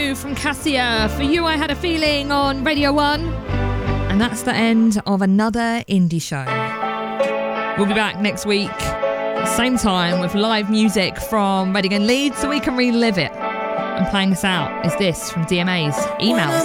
You from Cassia. For You, I Had a Feeling on Radio 1. And that's the end of another indie show. We'll be back next week, same time, with live music from Reading and Leeds so we can relive it. And playing us out is this from DMA's Emails.